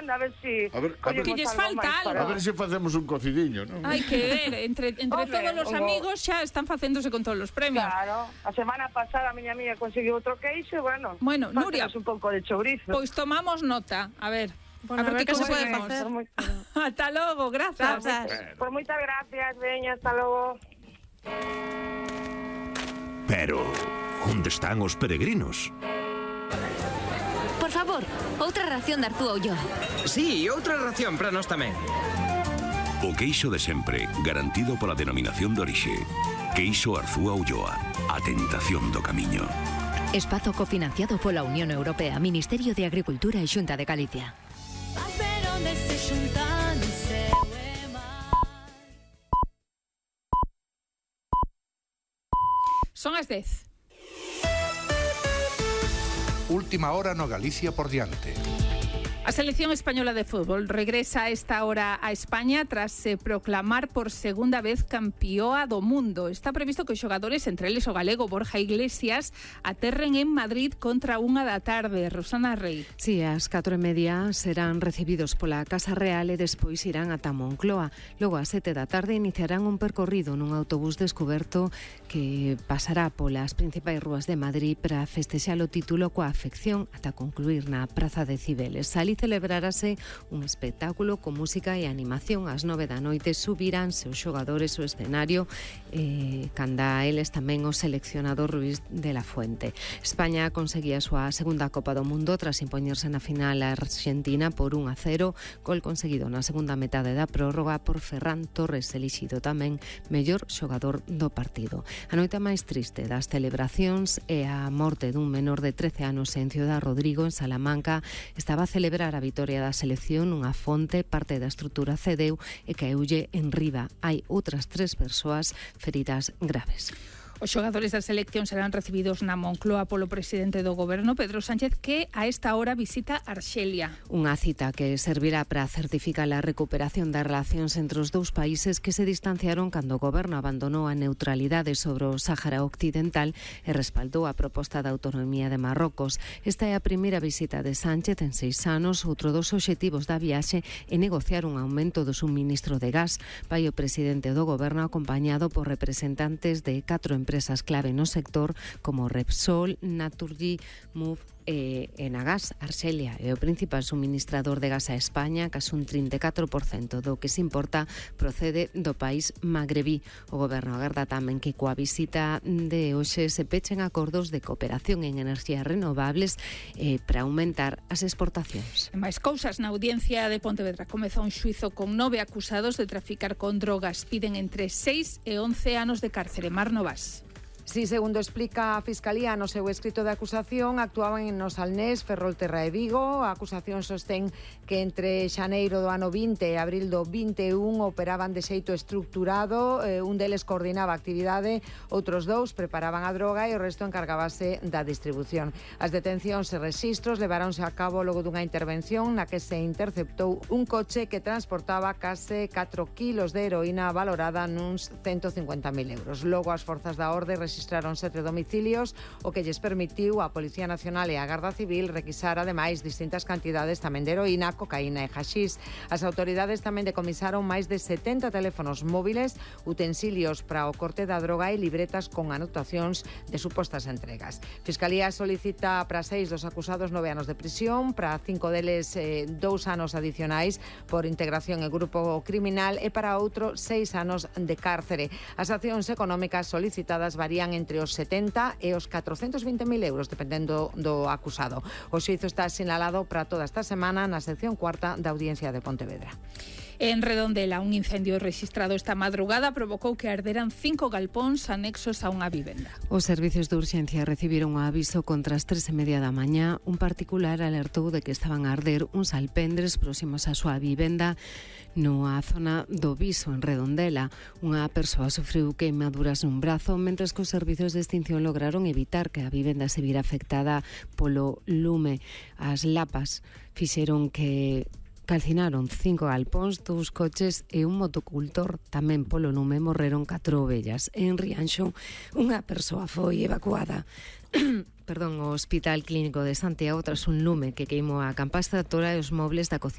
banda, a ver si... Que lles falta algo. A ver se facemos un cocidiño, non? Hai que ver, entre todos os amigos xa están facéndose con todos os premios. Claro, a semana pasada a miña amiga conseguiu outro queixo, bueno, Nuria, un pouco de chourizo. Pois tomamos nota, a ver que se pode facer. Ata logo, grazas. Por moitas gracias, veña, hasta logo. Pero, onde están os peregrinos? Por favor, outra ración de Arzúa Ulloa. Sí, outra ración para nós tamén. O queixo de sempre, garantido pola denominación de orixe. Queixo Arzúa Ulloa, a tentación do camiño. Espazo cofinanciado pola Unión Europea, Ministerio de Agricultura e Xunta de Galicia. Son as 10. Última hora no Galicia por diante. A selección española de fútbol regresa a esta hora a España tras proclamar por segunda vez campeoa do mundo. Está previsto que os xogadores, entre eles o galego Borja Iglesias, aterren en Madrid contra 1 da tarde. Rosana Rey. Sí, ás 4:30 serán recibidos pola Casa Real e despois irán ata Moncloa. Logo ás 7 da tarde iniciarán un percorrido nun autobús descoberto que pasará polas principais rúas de Madrid para festexar o título coa afección ata concluir na Praza de Cibeles. Celebrarase un espectáculo con música e animación. Ás 9 da noite subiránse os xogadores ao escenario canda eles tamén o seleccionador Ruiz de la Fuente. España conseguía a súa segunda Copa do Mundo tras impoñerse na final a Argentina por 1-0, gol conseguido na segunda metade da prórroga por Ferran Torres, elixido tamén mellor xogador do partido. A noite máis triste das celebracións é a morte dun menor de 13 anos en Ciudad Rodrigo, en Salamanca. Estaba a celebrar a vitoria da selección nunha fonte, parte da estrutura cedeu e caeulle en riba. Hai outras 3 persoas feridas graves. Os xogadores da selección serán recibidos na Moncloa polo presidente do goberno, Pedro Sánchez, que a esta hora visita Arxelia. Unha cita que servirá para certificar a recuperación das relacións entre os dous países que se distanciaron cando o goberno abandonou a neutralidade sobre o Sáhara Occidental e respaldou a proposta de autonomía de Marrocos. Esta é a primeira visita de Sánchez en 6 anos. Outro dos obxectivos da viaxe é negociar un aumento do suministro de gas. Vai o presidente do goberno acompañado por representantes de 4 empresas clave no sector como Repsol, Naturgy, Move e Enagas. Arxelia é o principal suministrador de gas a España, case un 34% do que se importa procede do país magrebí. O goberno agarda tamén que coa visita de hoxe se pechen acordos de cooperación en enerxías renovables para aumentar as exportacións. Máis cousas, na audiencia de Pontevedra comeza un xuizo con 9 acusados de traficar con drogas. Piden entre 6 e 11 anos de cárcere. Mar Novas. Si, segundo explica a Fiscalía no seu escrito de acusación, actuaban en Nos Salnés, Ferrolterra e Vigo. A acusación sostén que entre xaneiro do ano 20 e abril do 21 operaban de xeito estructurado. Un deles coordinaba a actividade, outros 2 preparaban a droga e o resto encargábase da distribución. As detencións e rexistros levaronse a cabo logo dunha intervención na que se interceptou un coche que transportaba case 4 kilos de heroína valorada nuns 150.000 euros. Logo as forzas da orde rexistraron 7 domicilios, o que lles permitiu a Policía Nacional e a Garda Civil requisar ademais distintas cantidades tamén de heroína, cocaína e haxís. As autoridades tamén decomisaron máis de 70 teléfonos móviles, utensilios para o corte da droga e libretas con anotacións de supostas entregas. Fiscalía solicita para 6 dos acusados 9 anos de prisión, para 5 deles 2 anos adicionais por integración en grupo criminal e para outro 6 anos de cárcere. As accións económicas solicitadas varían entre os 70 e os 420.000 euros, dependendo do acusado. O xuízo está sinalado para toda esta semana na sección cuarta da Audiencia de Pontevedra. En Redondela, un incendio rexistrado esta madrugada provocou que arderan 5 galpóns anexos a unha vivenda. Os servicios de urxencia recibiron un aviso contra as 3:30 da mañá. Un particular alertou de que estaban a arder uns alpendres próximos á súa vivenda nunha zona do Viso, en Redondela. Unha persoa sufriu queimaduras nun brazo, mentres que os servicios de extinción lograron evitar que a vivenda se vira afectada polo lume. As lapas fixeron que calcinaron 5 galpóns, 2 coches e un motocultor. Tamén polo lume morreron 4 ovellas. En Rianxo, unha persoa foi evacuada ao Hospital Clínico de Santiago tras un lume que queimou a campa extractora e os mobles da cocina.